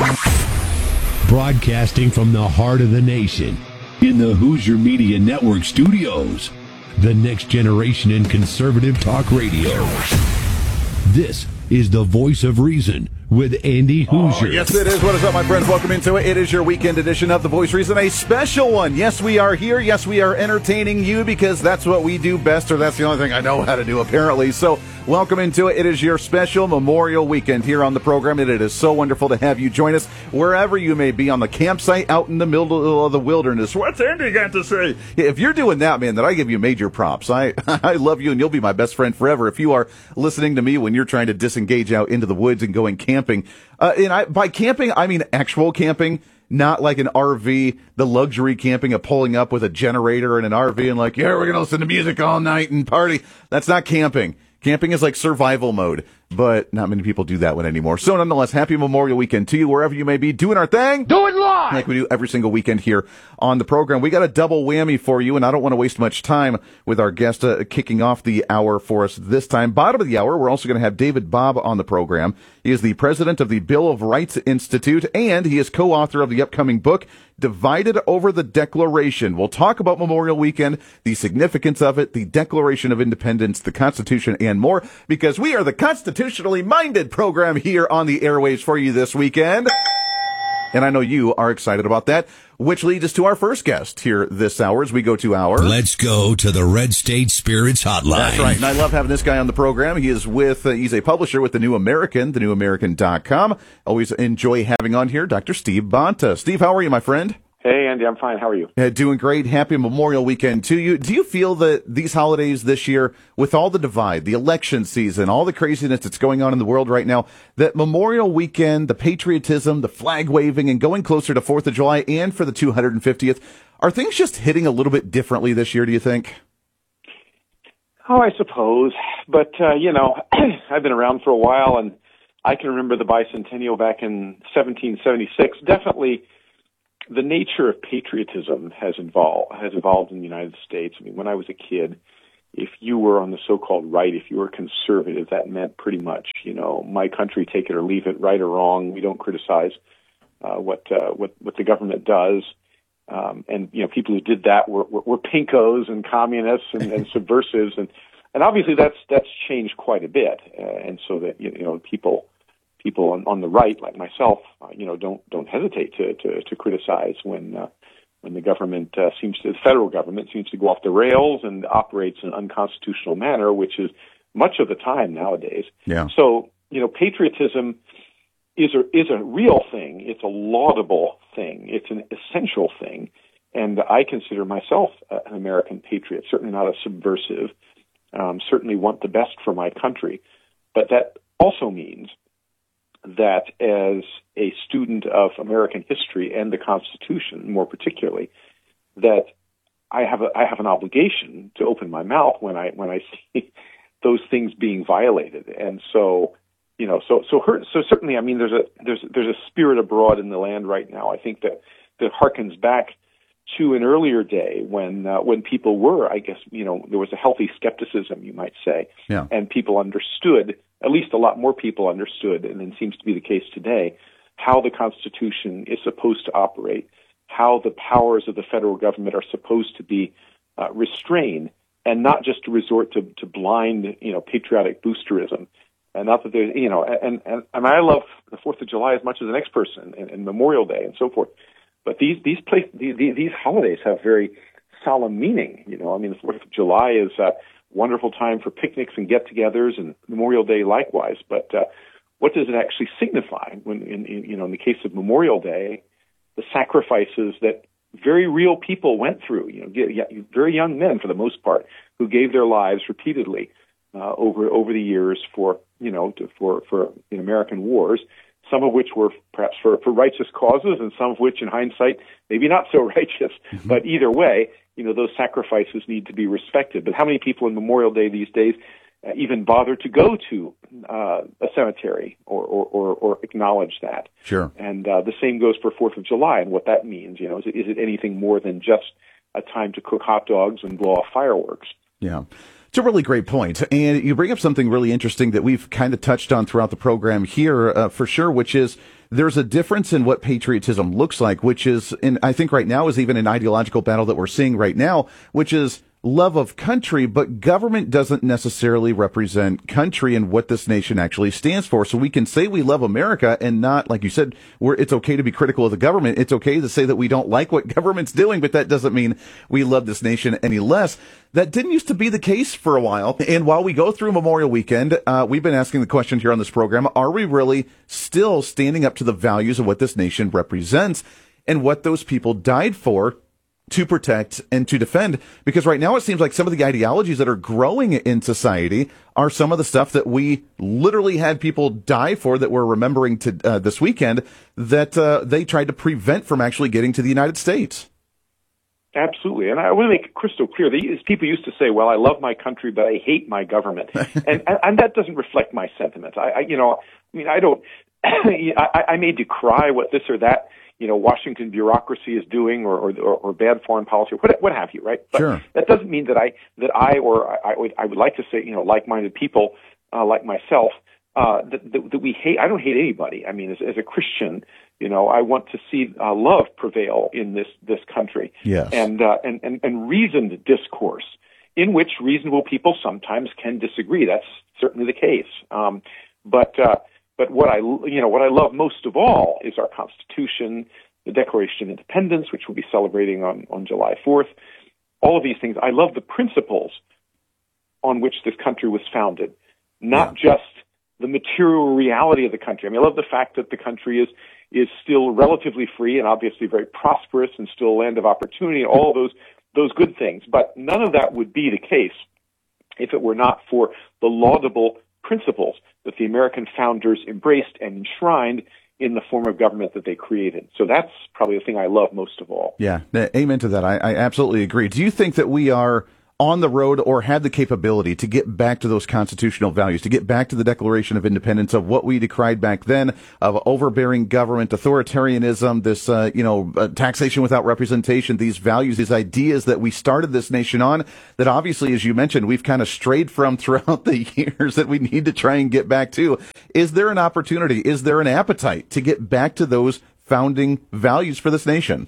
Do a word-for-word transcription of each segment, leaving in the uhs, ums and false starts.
Broadcasting from the heart of the nation, in the Hoosier Media Network studios, the next generation in conservative talk radio. This is the Voice of Reason with Andy Hoosier. Oh, yes, it is. What is up, my friends? Welcome into it. It is your weekend edition of The Voice of Reason, a special one. Yes, we are here. Yes, we are entertaining you because that's what we do best, or that's the only thing I know how to do, apparently. So, welcome into it. It is your special Memorial Weekend here on the program, and it is so wonderful to have you join us wherever you may be on the campsite out in the middle of the wilderness. What's Andy got to say? If you're doing that, man, then I give you major props. I, I love you, and you'll be my best friend forever if you are listening to me when you're trying to disengage out into the woods and going camping. Uh, and I, by camping, I mean actual camping. Not like an R V, the luxury camping of pulling up with a generator and an R V and like, yeah, we're going to listen to music all night and party. That's not camping. Camping is like survival mode, but not many people do that one anymore. So nonetheless, happy Memorial Weekend to you wherever you may be doing our thing. Do it live! Like we do every single weekend here on the program. We got a double whammy for you, and I don't want to waste much time with our guest uh, kicking off the hour for us this time. Bottom of the hour, we're also going to have David Bobb on the program. He is the president of the Bill of Rights Institute, and he is co-author of the upcoming book, Divided Over the Declaration. We'll talk about Memorial Weekend, the significance of it, the Declaration of Independence, the Constitution, and more, because we are the constitutionally minded program here on the airwaves for you this weekend. And I know you are excited about that, which leads us to our first guest here this hour as we go to our... Let's go to the Red State Spirits Hotline. That's right, and I love having this guy on the program. He is with, uh, he's a publisher with The New American, the new american dot com. Always enjoy having on here Doctor Steve Bonta. Steve, how are you, my friend? Hey, Andy, I'm fine. How are you? Uh, doing great. Happy Memorial Weekend to you. Do you feel that these holidays this year, with all the divide, the election season, all the craziness that's going on in the world right now, that Memorial Weekend, the patriotism, the flag waving, and going closer to fourth of July and for the two hundred fiftieth, are things just hitting a little bit differently this year, do you think? Oh, I suppose. But, uh, you know, I've been around for a while, and I can remember the bicentennial back in seventeen seventy-six. Definitely, the nature of patriotism has evolved, has evolved in the United States. I mean, when I was a kid, if you were on the so-called right, if you were conservative, that meant pretty much, you know, my country, take it or leave it, right or wrong. We don't criticize uh, what, uh, what what the government does. Um, and, you know, people who did that were, were, were pinkos and communists and, and subversives. And, and obviously that's that's changed quite a bit. Uh, and so that, you know, people... People on, on the right, like myself, uh, you know, don't don't hesitate to to, to criticize when uh, when the government uh, seems to, the federal government seems to go off the rails and operates in an unconstitutional manner, which is much of the time nowadays. Yeah. So, you know, patriotism is a is a real thing. It's a laudable thing. It's an essential thing, and I consider myself an American patriot. Certainly not a subversive. Um, certainly want the best for my country, but that also means that as a student of American history and the Constitution, more particularly, that I have a, I have an obligation to open my mouth when I when I see those things being violated. And so, you know, so so her, so certainly, I mean, there's a there's there's a spirit abroad in the land right now. I think that that harkens back to an earlier day when uh, when people were, I guess, you know, there was a healthy skepticism, you might say, yeah. And people understood. At least a lot more people understood, and it seems to be the case today, how the Constitution is supposed to operate, how the powers of the federal government are supposed to be uh, restrained, and not just to resort to, to blind, you know, patriotic boosterism. And not that there's, you know, and, and, and I love the Fourth of July as much as the next person, and, and Memorial Day and so forth. But these these place these, these holidays have very solemn meaning. You know, I mean, the Fourth of July is uh, wonderful time for picnics and get-togethers, and Memorial Day likewise. But uh, what does it actually signify? When, in, in, you know, in the case of Memorial Day, the sacrifices that very real people went through. You know, very young men for the most part who gave their lives repeatedly uh, over over the years for you know to, for for in American wars. Some of which were perhaps for, for righteous causes, and some of which, in hindsight, maybe not so righteous. Mm-hmm. But either way, you know, those sacrifices need to be respected. But how many people in Memorial Day these days uh, even bother to go to uh, a cemetery or, or, or, or acknowledge that? Sure. And uh, the same goes for Fourth of July and what that means. You know, is it, is it anything more than just a time to cook hot dogs and blow off fireworks? Yeah. It's a really great point. And you bring up something really interesting that we've kind of touched on throughout the program here, uh, for sure, which is there's a difference in what patriotism looks like, which is, and I think right now is even an ideological battle that we're seeing right now, which is love of country, but government doesn't necessarily represent country and what this nation actually stands for. So we can say we love America and not, like you said, where it's okay to be critical of the government. It's okay to say that we don't like what government's doing, but that doesn't mean we love this nation any less. That didn't used to be the case for a while. And while we go through Memorial Weekend, uh, we've been asking the question here on this program, are we really still standing up to the values of what this nation represents and what those people died for, to protect and to defend? Because right now it seems like some of the ideologies that are growing in society are some of the stuff that we literally had people die for, that we're remembering to uh, this weekend, that uh, they tried to prevent from actually getting to the United States. Absolutely. And I want to make it crystal clear. These people used to say, well, I love my country, but I hate my government. and, and, and that doesn't reflect my sentiments. I, I you know, I mean, I don't, I, I may decry what this or that, you know, Washington bureaucracy is doing, or, or, or bad foreign policy, or what, what have you, right? But sure. That doesn't mean that I, that I, or I, I would, I would like to say, you know, like-minded people, uh, like myself, uh, that, that, that we hate, I don't hate anybody. I mean, as, as a Christian, you know, I want to see uh, love prevail in this, this country. Yes. And, uh, and, and, and reasoned discourse in which reasonable people sometimes can disagree. That's certainly the case. Um, but, uh, But what I, you know, what I love most of all is our Constitution, the Declaration of Independence, which we'll be celebrating on, on July fourth. All of these things. I love the principles on which this country was founded, not yeah. just the material reality of the country. I mean, I love the fact that the country is is still relatively free and obviously very prosperous and still a land of opportunity, all of those those good things. But none of that would be the case if it were not for the laudable principles that the American founders embraced and enshrined in the form of government that they created. So that's probably the thing I love most of all. Yeah, amen to that. I, I absolutely agree. Do you think that we are on the road, or had the capability to get back to those constitutional values, to get back to the Declaration of Independence, of what we decried back then, of overbearing government, authoritarianism, this, uh, you know, uh, taxation without representation, these values, these ideas that we started this nation on, that obviously, as you mentioned, we've kind of strayed from throughout the years, that we need to try and get back to. Is there an opportunity? Is there an appetite to get back to those founding values for this nation?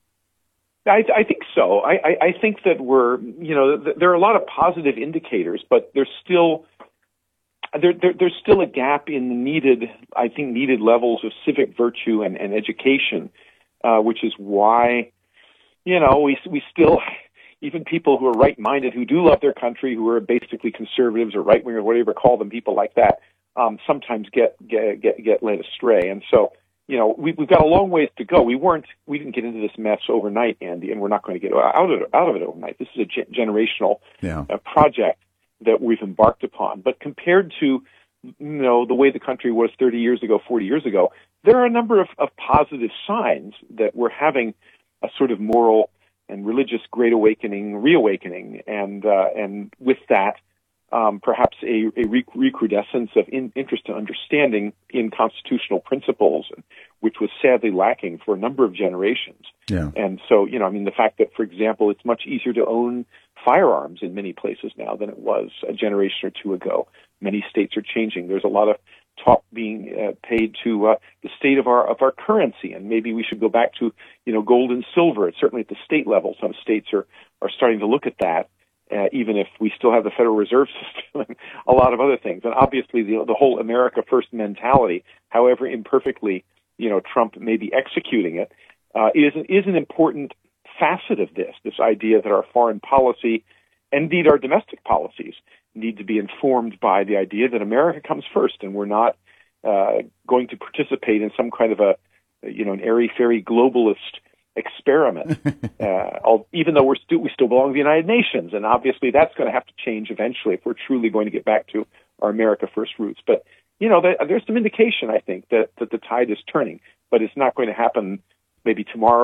I, I think so. I, I, I think that we're, you know, th- there are a lot of positive indicators, but there's still there, there there's still a gap in the needed, I think, needed levels of civic virtue and, and education, uh, which is why, you know, we we still, even people who are right-minded, who do love their country, who are basically conservatives or right-wing or whatever call them, people like that, um, sometimes get get get get led astray, and so. You know, we, we've got a long ways to go. We weren't, we didn't get into this mess overnight, Andy, and we're not going to get out of it, out of it overnight. This is a ge- generational yeah. uh, project that we've embarked upon. But compared to, you know, the way the country was thirty years ago, forty years ago, there are a number of, of positive signs that we're having a sort of moral and religious great awakening, reawakening, and uh, and with that, Um, perhaps a, a rec- recrudescence of in, interest and understanding in constitutional principles, which was sadly lacking for a number of generations. Yeah. And so, you know, I mean, the fact that, for example, it's much easier to own firearms in many places now than it was a generation or two ago. Many states are changing. There's a lot of talk being uh, paid to uh, the state of our of our currency, and maybe we should go back to, you know, gold and silver. It's certainly at the state level. Some states are are starting to look at that. Uh, even if we still have the Federal Reserve System and a lot of other things. And obviously the, the whole America First mentality, however imperfectly, you know, Trump may be executing it, uh, is, is an important facet of this, this idea that our foreign policy, and indeed our domestic policies, need to be informed by the idea that America comes first, and we're not uh, going to participate in some kind of a, you know, an airy-fairy globalist experiment, uh, even though we're stu- we still belong to the United Nations, and obviously that's going to have to change eventually if we're truly going to get back to our America First roots. But, you know, there, there's some indication, I think, that, that the tide is turning, but it's not going to happen maybe tomorrow or,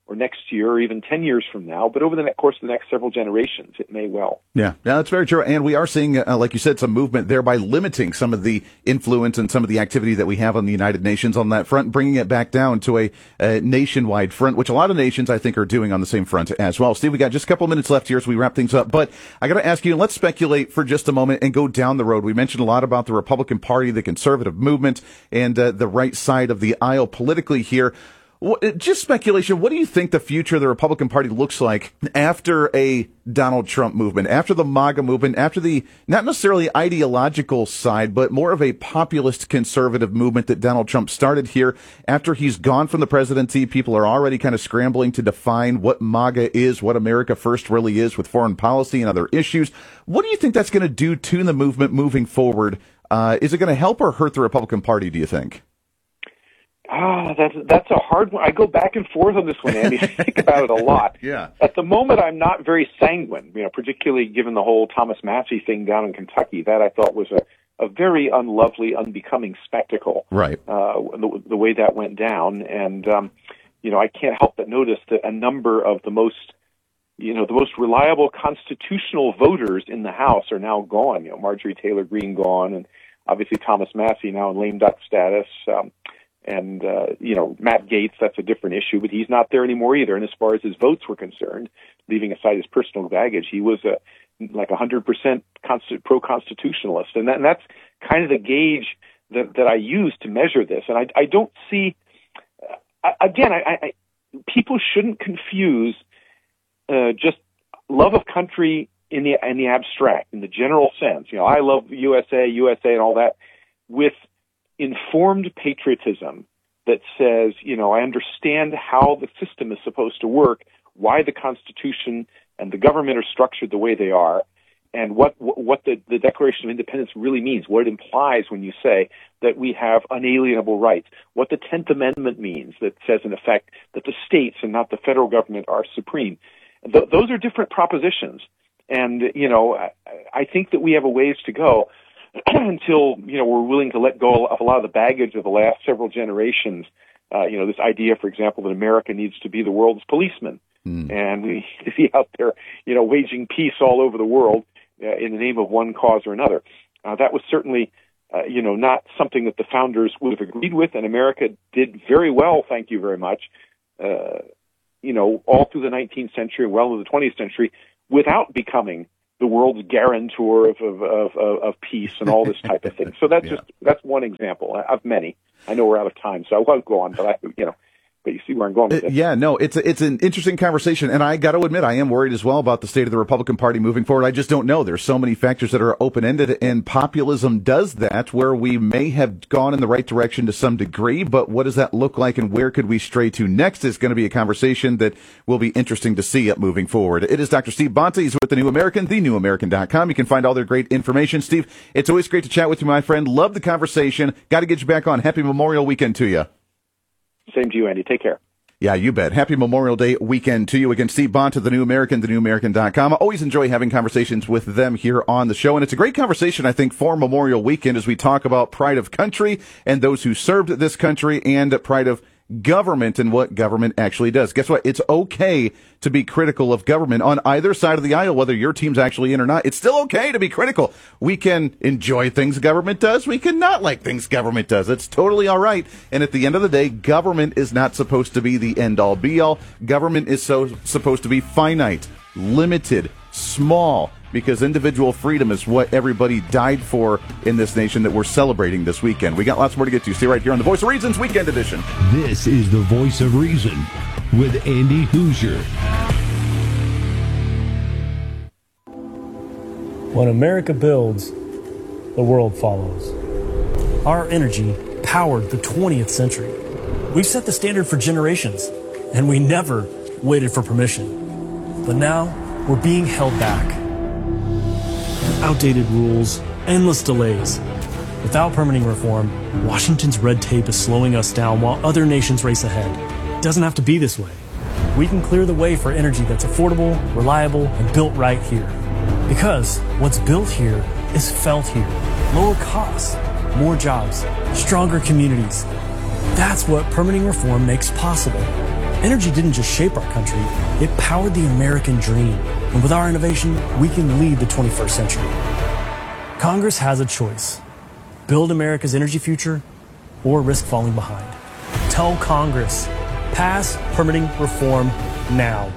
or next year or even ten years from now, but over the course of the next several generations, it may well. Yeah, yeah, that's very true. And we are seeing, uh, like you said, some movement there by limiting some of the influence and some of the activity that we have on the United Nations on that front, bringing it back down to a, a nationwide front, which a lot of nations, I think, are doing on the same front as well. Steve, we got just a couple of minutes left here as we wrap things up, but I got to ask you, let's speculate for just a moment and go down the road. We mentioned a lot about the Republican Party, the conservative movement, and uh, the right side of the aisle politically here. Just speculation, what do you think the future of the Republican Party looks like after a Donald Trump movement, after the MAGA movement, after the, not necessarily ideological side, but more of a populist conservative movement that Donald Trump started here? After he's gone from the presidency, people are already kind of scrambling to define what MAGA is, what America First really is with foreign policy and other issues. What do you think that's going to do to the movement moving forward? Uh, is it going to help or hurt the Republican Party, do you think? Ah, that's that's a hard one. I go back and forth on this one, Andy. I think about it a lot. Yeah. At the moment, I'm not very sanguine, you know, particularly given the whole Thomas Massie thing down in Kentucky. That I thought was a, a very unlovely, unbecoming spectacle. Right. Uh, the, the way that went down. And, um, you know, I can't help but notice that a number of the most, you know, the most reliable constitutional voters in the House are now gone. You know, Marjorie Taylor Greene gone, and obviously Thomas Massie now in lame duck status. Um, And, uh, you know, Matt Gaetz, that's a different issue, but he's not there anymore either. And as far as his votes were concerned, leaving aside his personal baggage, he was a, like a one hundred percent const- pro-constitutionalist. And, that, and that's kind of the gauge that, that I use to measure this. And I, I don't see, uh, again, I, I, people shouldn't confuse uh, just love of country in the, in the abstract, in the general sense. You know, I love U S A, U S A and all that, with informed patriotism that says, you know, I understand how the system is supposed to work, why the Constitution and the government are structured the way they are, and what what the, the Declaration of Independence really means, what it implies when you say that we have unalienable rights, what the tenth Amendment means that says, in effect, that the states and not the federal government are supreme. Th- those are different propositions. And, you know, I, I think that we have a ways to go until, you know, we're willing to let go of a lot of the baggage of the last several generations. Uh, you know, this idea, for example, that America needs to be the world's policeman. Mm. And we see out there, you know, waging peace all over the world uh, in the name of one cause or another. Uh, that was certainly, uh, you know, not something that the founders would have agreed with, and America did very well, thank you very much, uh, you know, all through the nineteenth century and well into the twentieth century without becoming the world's guarantor of, of, of, of peace and all this type of thing. So that's yeah. just, that's one example of many. I know we're out of time, so I won't go on, but I, you know, but you see where I'm going with this. Yeah, no, it's a, it's an interesting conversation, and I got to admit, I am worried as well about the state of the Republican Party moving forward. I just don't know. There's so many factors that are open-ended, and populism does that, where we may have gone in the right direction to some degree, but what does that look like, and where could we stray to next is going to be a conversation that will be interesting to see it moving forward. It is Doctor Steve Bonta. He's with The New American, the new american dot com. You can find all their great information. Steve, it's always great to chat with you, my friend. Love the conversation. Got to get you back on. Happy Memorial Weekend to you. Same to you, Andy. Take care. Yeah, you bet. Happy Memorial Day weekend to you. Again, Steve Bonta, The New American, the new american dot com. I always enjoy having conversations with them here on the show, and it's a great conversation, I think, for Memorial Weekend as we talk about pride of country and those who served this country and pride of government and what government actually does. Guess what? It's okay to be critical of government on either side of the aisle, whether your team's actually in or not. It's still okay to be critical. We can enjoy things government does. We can not like things government does. It's totally all right. And at the end of the day, government is not supposed to be the end-all, be-all. Government is so supposed to be finite, limited, small, because individual freedom is what everybody died for in this nation that we're celebrating this weekend. We got lots more to get to. See right here on the Voice of Reason's Weekend Edition. This is the Voice of Reason with Andy Hoosier. When America builds, the world follows. Our energy powered the twentieth century. We've set the standard for generations, and we never waited for permission. But now, we're being held back. Outdated rules, endless delays. Without permitting reform, Washington's red tape is slowing us down while other nations race ahead. It doesn't have to be this way. We can clear the way for energy that's affordable, reliable, and built right here. Because what's built here is felt here. Lower costs, more jobs, stronger communities. That's what permitting reform makes possible. Energy didn't just shape our country, it powered the American dream. And with our innovation, we can lead the twenty-first century. Congress has a choice. Build America's energy future or risk falling behind. Tell Congress, pass permitting reform now.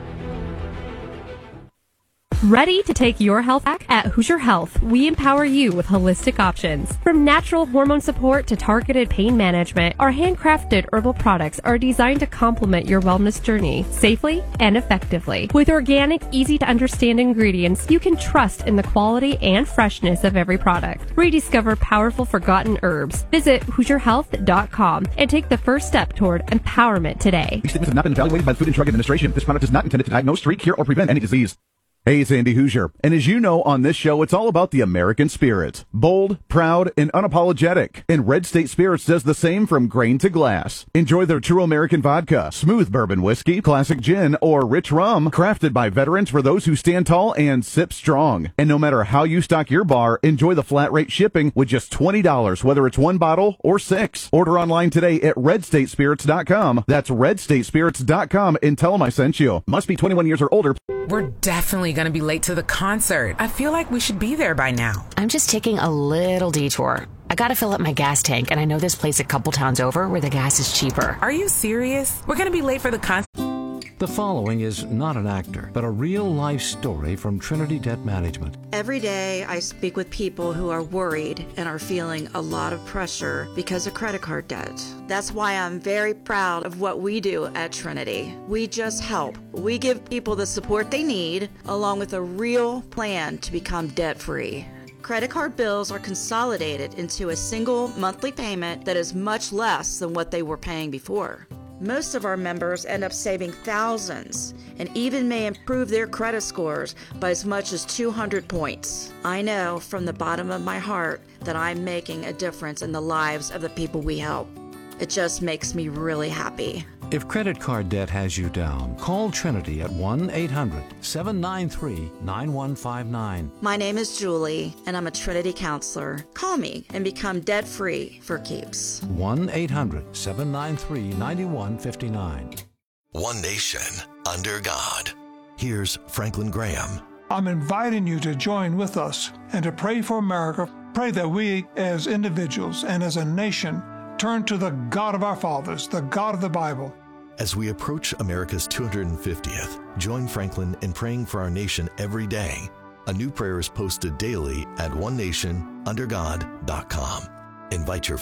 Ready to take your health back? At Hoosier Health, we empower you with holistic options. From natural hormone support to targeted pain management, our handcrafted herbal products are designed to complement your wellness journey safely and effectively. With organic, easy-to-understand ingredients, you can trust in the quality and freshness of every product. Rediscover powerful forgotten herbs. Visit Hoosier Health dot com and take the first step toward empowerment today. These statements have not been evaluated by the Food and Drug Administration. This product is not intended to diagnose, treat, cure, or prevent any disease. Hey, it's Andy Hoosier, and as you know, on this show, it's all about the American spirit. Bold, proud, and unapologetic. And Red State Spirits does the same from grain to glass. Enjoy their true American vodka, smooth bourbon whiskey, classic gin, or rich rum, crafted by veterans for those who stand tall and sip strong. And no matter how you stock your bar, enjoy the flat rate shipping with just twenty dollars, whether it's one bottle or six. Order online today at red state spirits dot com. That's red state spirits dot com, and tell them I sent you. Must be twenty-one years or older. We're definitely going to be late to the concert. I feel like we should be there by now. I'm just taking a little detour. I gotta fill up my gas tank, and I know this place a couple towns over where the gas is cheaper. Are you serious? We're going to be late for the concert. The following is not an actor, but a real-life story from Trinity Debt Management. Every day I speak with people who are worried and are feeling a lot of pressure because of credit card debt. That's why I'm very proud of what we do at Trinity. We just help. We give people the support they need, along with a real plan to become debt-free. Credit card bills are consolidated into a single monthly payment that is much less than what they were paying before. Most of our members end up saving thousands and even may improve their credit scores by as much as two hundred points. I know from the bottom of my heart that I'm making a difference in the lives of the people we help. It just makes me really happy. If credit card debt has you down, call Trinity at one eight hundred seven nine three nine one five nine. My name is Julie, and I'm a Trinity counselor. Call me and become debt-free for keeps. one eight hundred seven nine three nine one five nine. One nation under God. Here's Franklin Graham. I'm inviting you to join with us and to pray for America. Pray that we as individuals and as a nation turn to the God of our fathers, the God of the Bible. As we approach America's two hundred fiftieth, join Franklin in praying for our nation every day. A new prayer is posted daily at one nation under god dot com. Invite your